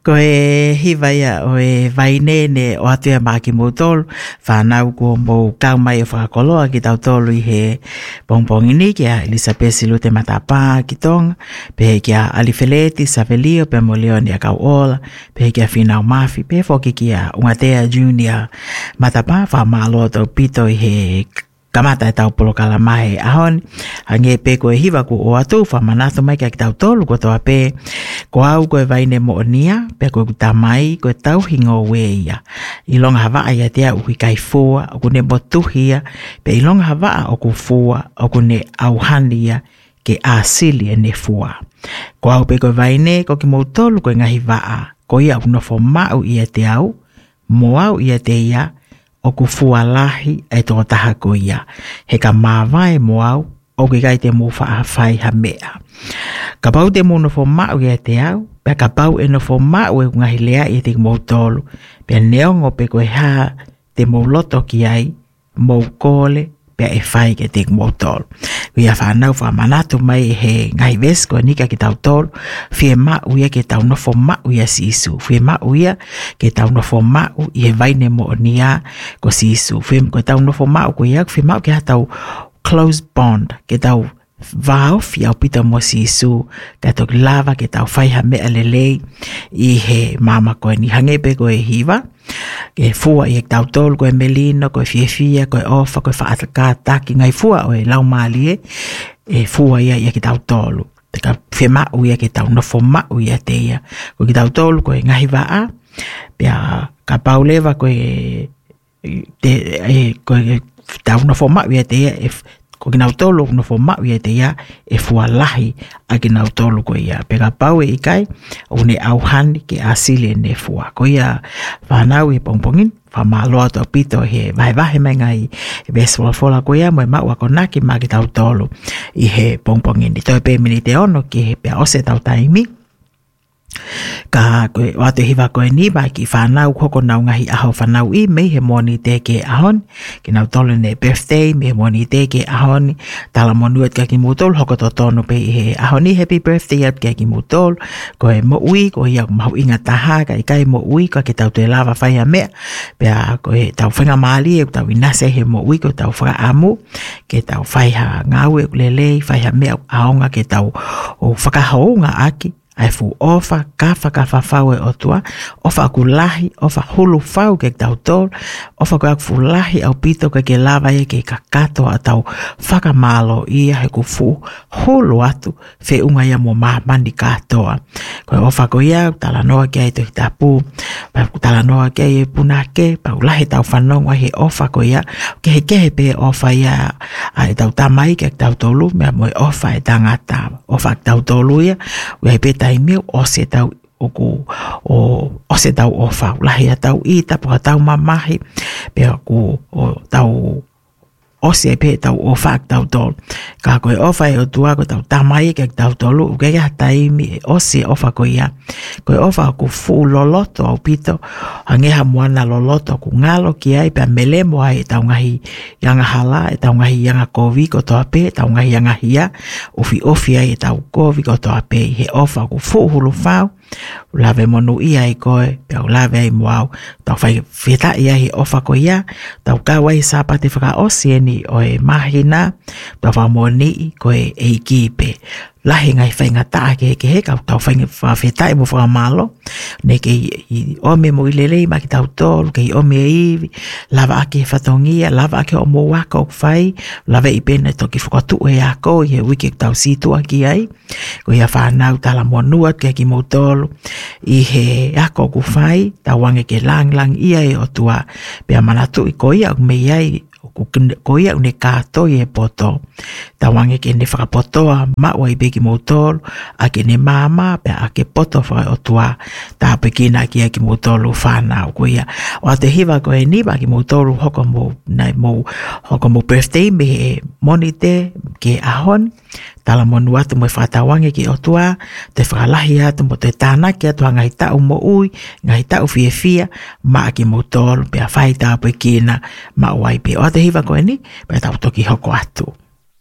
Ko e hiwaia o e vainene o atu e maki mōtolu, whanau ko mō kau mai o whakakoloa ki tau tolu i he pongpongini ki a Elizabeth Silute Matapā ki tonga, pe ki a Alifeleti Savelio pe mo Leoni a kau ola, pe ki a Finau Mafi, pe foki ki a Ungatea Junior Matapā, whamaloa tau pito i he kamata e tau polokala mahe ahon, hange pe ko e hiwa ko o atu, whamanato mai ki a ki tau tolu ko toa pe, ko au ko e vaine mo onia, pe ko e tamai, ko e tau hingo weia. Ilonga hawa ia tea uki kai fua, o kune motuhia, pe ilonga hawa o ku fua, o kune auhania ke asili e ne fua. Ko au pe ko e vaine, ko ki mo tolu ko e ngahi waa, ko ia unofo mau ia te au, mo au ia te ia, o ku fua lahi e tō taha ko ia. He ka mawai mo au, o ki gai te mo whaafai ha mea. Ka pau te mo nofo mau ia te au, pe ka pau e nofo mau e ngahi lea i te mo tolu, pe neongo pe koe ha te mo loto ki ai, mo kole, pe e whai ke te mo tolu. Ia whanau whamanatu mai he ngai vesko nika ki tau tolu, fie mau ia ke tau nofo mau ia sisu, fie mau ia ke tau nofo mau i he vaine mo nia ko sisu, fie tau nofo mau ko ia, fie mau ke ha tau close bond, ke tau vau fia o pita mo sisu, ke tau lava ke tau whaiha mea lelei i he mama koe ni hangepe koe hiwa, ke fua i e tau tolu koe melino, koe fia, koe ofa, koe whaataki, ngai fua o e lau malie, e fua ia i e ki tau tolu. Te ka fia mau ia ke tau nofo mau ia te ia. Koe ki tau tolu koe ngahi waa, pia ka paulewa koe tau nofo mau ia te ia, ko ki nau tolu no fo mau ia te ia e fua lahi a ki nau tolu ko ia. Pega pau e ikai o ne auhani ke asili ne fua. Ko ia whanau i pongpongin, whamaloa to pito he vahe mai ngai e beswa fola ko ia mo e mau ako naki ma ki tau tolu i he pongpongin. I toi pe mini te ono ki he pia ose tau taimi. Ka koe wate hiwa koe ni ba ki whanau koko nau ngahi aho whanau i mei he moni te ke ahon ki nau tolu ne birthday me he moni te ke ahon tala monuat ka ki mutol hoko to tono pe he ahoni happy birthday at ka ki mutol koe mo ui koe ia mahu inga taha ka ikai mo ui ka ki tau te lava whaia mea pea koe tau whenga maali e tau inase he mo ui koe tau whaka amu ke tau whaiha ngau e lelei whaiha mea aonga ke tau o whakahaunga aki ai fu ofa ka fau e otua ofa ku lahi ofa hulu fau ke tau tol ofa ku fu lahi au pito ke lava e ke kakato atau faka malo ia he ku fu hulu atu fe unga ia mo mandi katoa ko ofa ko ia tala noa ke ai to tapu pa tala noa ke ai puna ke pa lahi tau fanonga he ofa ko ia ke pe ofa ia ai tau tamai ke tau tolu me mo ofa e tangata ofa tau tolu ia we pe taimi o se tau o se tau ofa lahi tau i tapu tau mamahi pe ku o tau o se pe tau ofa tau tol ka koe ofa e o tua ko tau tamai ke tau tolu ke ya taimi o se ofa ko ia koe ofa ku fu loloto au pito angeha moana loloto ku ngalo ki ai pe melemo ai tau ngahi yanga hala e tau ngahi yanga kovi ko to ape tau ngahi yanga hia ofi ai tau kovi ko to ape he ofa ku fu hulu fau lave monu ia i koe pe lave ai moau tau fai feta ia he ofa ko ia tau kawai sapa te whaka osieni o e mahina tau whamoni koe e kipe lahi ngai whainga taa ke he kau tau whainga whawhetai mo whamalo ne ke i ome mo ilelei ma ki tau tolu ke i ome iwi lava ake whatongia lava ake o mo waka o whai lava i pene toki whakatu e ako i he wiki tau situa ki ai ko ia whanau tala monuat ke ki mo tolu i he ako ku whai tau wange ke lang ia e o tua pia manatu i ko ia me iai ko ia une kato i e poto tawange ke ne whakapotoa maua i beki motol a ke ne mama pe a ke poto whai o tua ta pekina ki a ki motolu whanau ko ia o te hiwa ko e niwa ki motolu hoko mo birthday me e monite ke ahon tala monu atu mo whatawange ki o tua te whakalahi atu mo te tāna ki atu ngai tau mo ui ngai tau fia ma ki motolu pe a whai tā pekina ma wai pe o te hiwa ko e ni pe tau toki hoko atu